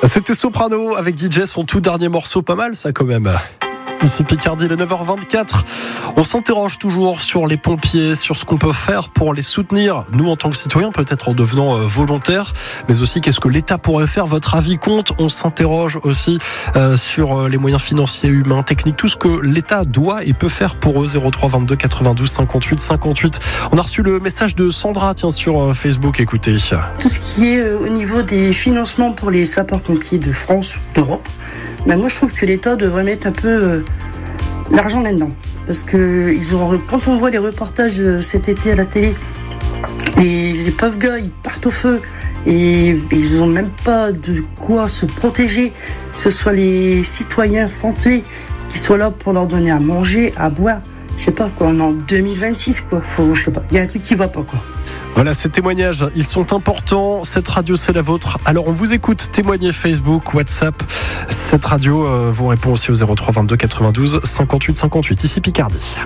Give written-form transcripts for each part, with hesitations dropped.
C'était Soprano avec DJ, son tout dernier morceau, pas mal ça quand même. Ici Picardie, le 9h24. On s'interroge toujours sur les pompiers, sur ce qu'on peut faire pour les soutenir. Nous, en tant que citoyens, peut-être en devenant volontaires, mais aussi qu'est-ce que l'État pourrait faire. Votre avis compte. On s'interroge aussi sur les moyens financiers, humains, techniques, tout ce que l'État doit et peut faire pour eux. 03 22 92 58 58. On a reçu le message de Sandra, sur Facebook. Écoutez. Tout ce qui est au niveau des financements pour les sapeurs-pompiers de France, d'Europe, moi je trouve que l'État devrait mettre un peu l'argent là-dedans. Parce que quand on voit les reportages cet été à la télé, les pauvres gars ils partent au feu et ils n'ont même pas de quoi se protéger, que ce soit les citoyens français qui soient là pour leur donner à manger, à boire. Je sais pas quoi, on est en 2026 quoi, je sais pas, il y a un truc qui va pas quoi. Voilà, ces témoignages, ils sont importants. Cette radio, c'est la vôtre. Alors, on vous écoute. Témoignez Facebook, WhatsApp. Cette radio vous répond aussi au 03 22 92 58 58. Ici Picardie.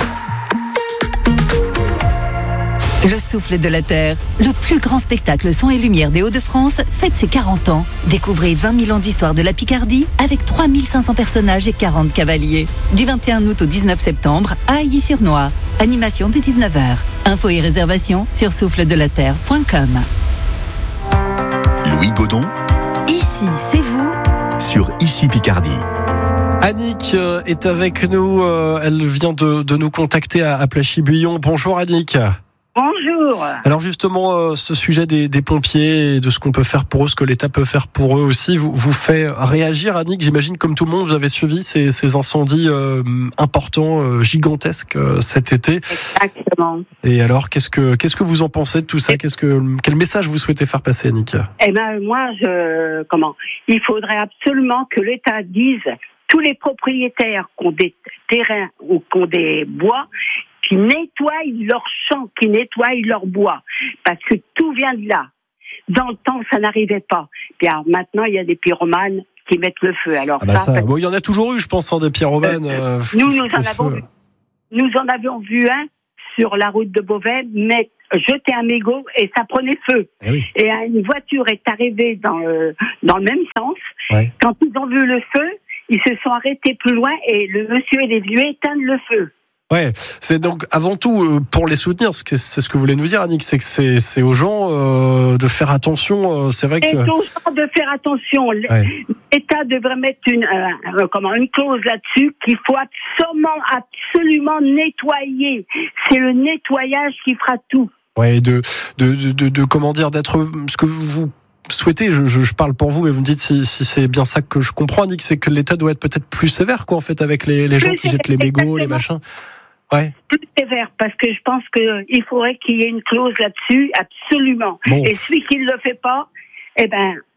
Le souffle de la Terre, le plus grand spectacle son et lumière des Hauts-de-France, fête ses 40 ans. Découvrez 20 000 ans d'histoire de la Picardie avec 3500 personnages et 40 cavaliers. Du 21 août au 19 septembre à Ailly-sur-Noire. Animation dès 19h. Infos et réservations sur souffledelaterre.com. Louis Gaudon. Ici, c'est vous. Sur Ici Picardie. Annick est avec nous. Elle vient de nous contacter à Plachy-Buyon. Bonjour Annick. Bonjour. Alors justement, ce sujet des pompiers et de ce qu'on peut faire pour eux, ce que l'État peut faire pour eux aussi, vous fait réagir, Annick. J'imagine, comme tout le monde, vous avez suivi ces incendies importants, gigantesques cet été. Exactement. Et alors, qu'est-ce que vous en pensez de tout ça ? Quel message vous souhaitez faire passer, Annick ? Moi, il faudrait absolument que l'État dise tous les propriétaires qui ont des terrains ou qui ont des bois, qui nettoient leurs champs, qui nettoient leurs bois, parce que tout vient de là. Dans le temps, ça n'arrivait pas. Puis alors, maintenant, il y a des pyromanes qui mettent le feu. Alors il y en a toujours eu, je pense, des pyromanes. Nous en avions vu un sur la route de Beauvais jeter un mégot et ça prenait feu. Oui. Et une voiture est arrivée dans le même sens. Ouais. Quand ils ont vu le feu, ils se sont arrêtés plus loin et le monsieur est venu éteindre le feu. Ouais, c'est donc avant tout pour les soutenir, c'est ce que vous voulez nous dire, Annick, c'est que c'est aux gens de faire attention. C'est vrai que. C'est aux gens de faire attention. Ouais. L'État devrait mettre une clause là-dessus qu'il faut absolument nettoyer. C'est le nettoyage qui fera tout. Ouais, de comment dire, d'être ce que vous souhaitez, je parle pour vous, mais vous me dites si c'est bien ça que je comprends, Annick, c'est que l'État doit être peut-être plus sévère, en fait, avec les gens qui jettent les mégots, les machins. Ouais. Plus sévère, parce que je pense qu'il faudrait qu'il y ait une clause là-dessus, absolument. Bon. Et celui qui ne le fait pas, il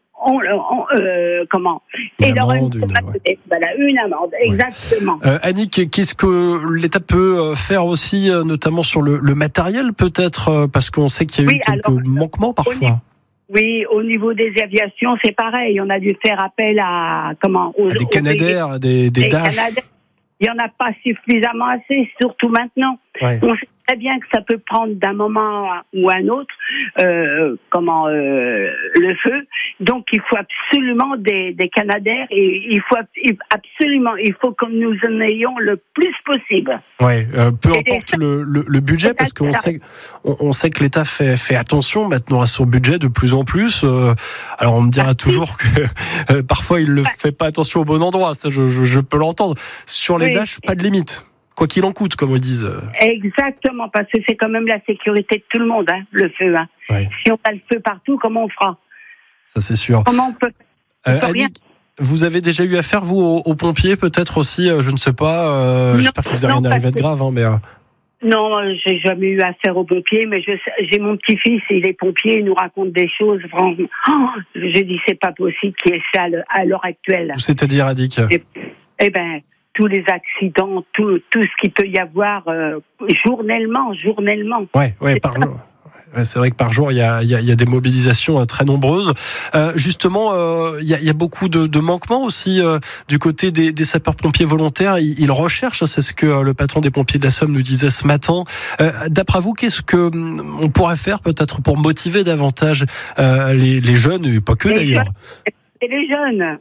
aura une amende, exactement. Annick, qu'est-ce que l'État peut faire aussi, notamment sur le matériel, peut-être, parce qu'on sait qu'il y a eu quelques manquements parfois. Oui, au niveau des aviations, c'est pareil. On a dû faire appel des Canadair, des Dash. Il n'y en a pas suffisamment assez, surtout maintenant. Ouais. On sait très bien que ça peut prendre d'un moment ou un autre le feu. Donc, il faut absolument des Canadair et il faut que nous en ayons le plus possible. Ouais, peu importe le budget, parce qu'on sait que l'État fait attention maintenant à son budget de plus en plus. Alors, on me dira toujours que parfois il ne fait pas attention au bon endroit. Ça, je peux l'entendre. Sur les Dash, pas de limite. Quoi qu'il en coûte, comme ils disent. Exactement, parce que c'est quand même la sécurité de tout le monde, le feu. Ouais. Si on a le feu partout, comment on fera ? Ça, c'est sûr. Comment on peut Annick, vous avez déjà eu affaire, vous, aux pompiers, peut-être aussi, je ne sais pas, j'espère que vous n'avez rien arrivé de grave, mais... Non, j'ai jamais eu affaire aux pompiers, mais j'ai mon petit-fils, il est pompier, il nous raconte des choses, franchement. Je dis, c'est pas possible qu'il y ait ça à l'heure actuelle. C'est-à-dire, Annick ? Tous les accidents, tout ce qu'il peut y avoir journellement. Ouais, par jour. Ouais, c'est vrai que par jour, il y a des mobilisations très nombreuses. Justement, il y a beaucoup de manquements aussi du côté des sapeurs-pompiers volontaires. Ils recherchent, c'est ce que le patron des pompiers de la Somme nous disait ce matin. D'après vous, qu'est-ce que on pourrait faire peut-être pour motiver davantage les jeunes, et pas que d'ailleurs ? inciter les jeunes,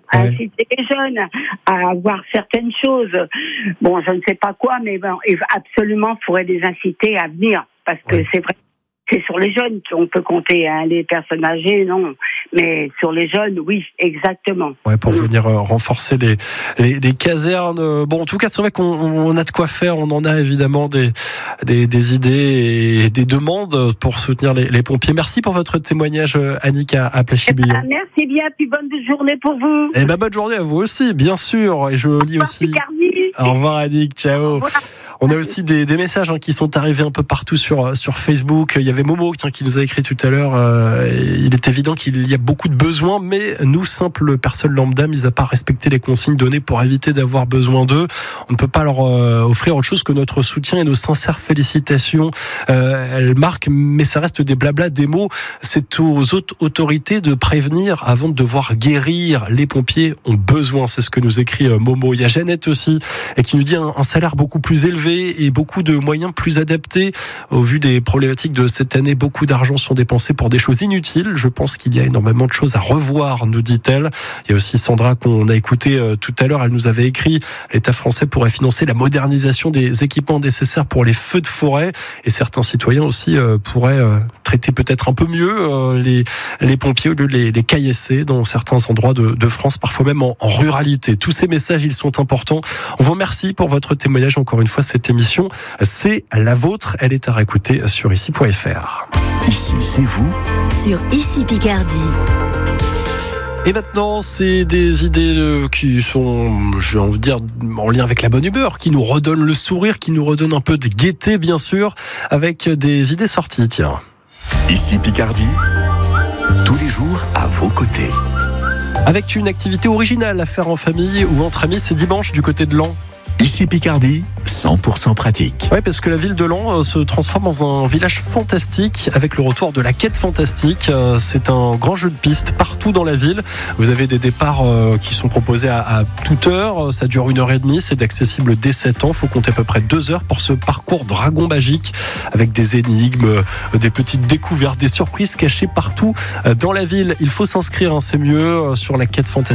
à voir certaines choses. Bon, je ne sais pas quoi, mais bon, absolument, il faudrait les inciter à venir, parce que c'est vrai. C'est sur les jeunes qu'on peut compter, hein. Les personnes âgées, non. Mais sur les jeunes, oui, exactement. Ouais, pour venir renforcer les casernes. Bon, en tout cas, c'est vrai qu'on a de quoi faire. On en a évidemment des idées et des demandes pour soutenir les pompiers. Merci pour votre témoignage, Annick à Pléchibillon. Merci bien, puis bonne journée pour vous. Et bonne journée à vous aussi, bien sûr. Et je lis aussi. Au revoir, Annick. Ciao. Au revoir. On a aussi des messages qui sont arrivés un peu partout sur Facebook. Il y avait Momo qui nous a écrit tout à l'heure. Il est évident qu'il y a beaucoup de besoins, mais nous, simples personnes lambda, mis à part respecter les consignes données pour éviter d'avoir besoin d'eux, on ne peut pas leur offrir autre chose que notre soutien et nos sincères félicitations. Elle marque, mais ça reste des blabla, des mots. C'est aux autorités de prévenir avant de devoir guérir. Les pompiers ont besoin, c'est ce que nous écrit Momo. Il y a Jeannette aussi, et qui nous dit un salaire beaucoup plus élevé et beaucoup de moyens plus adaptés. Au vu des problématiques de cette année, beaucoup d'argent sont dépensés pour des choses inutiles. Je pense qu'il y a énormément de choses à revoir, nous dit-elle. Il y a aussi Sandra qu'on a écouté tout à l'heure. Elle nous avait écrit: l'État français pourrait financer la modernisation des équipements nécessaires pour les feux de forêt, et certains citoyens aussi pourraient traiter peut-être un peu mieux les pompiers au lieu de les caillasser dans certains endroits de France, parfois même en ruralité. Tous ces messages, ils sont importants. On vous remercie pour votre témoignage. Encore une fois, cette émission, c'est la vôtre. Elle est à réécouter sur ici.fr. Ici, c'est vous. Sur Ici Picardie. Et maintenant, c'est des idées qui sont, j'ai envie de dire, en lien avec la bonne humeur, qui nous redonnent le sourire, qui nous redonnent un peu de gaieté, bien sûr, avec des idées sorties. Tiens. Ici Picardie, tous les jours à vos côtés. Avec une activité originale à faire en famille ou entre amis, c'est dimanche du côté de Laon. Ici Picardie, 100% pratique. Oui, parce que la ville de Laon se transforme dans un village fantastique avec le retour de la quête fantastique. C'est un grand jeu de piste partout dans la ville. Vous avez des départs qui sont proposés à toute heure. Ça dure 1h30. C'est accessible dès 7 ans. Il faut compter à peu près 2 heures pour ce parcours dragon magique avec des énigmes, des petites découvertes, des surprises cachées partout dans la ville. Il faut s'inscrire, c'est mieux, sur la quête fantastique.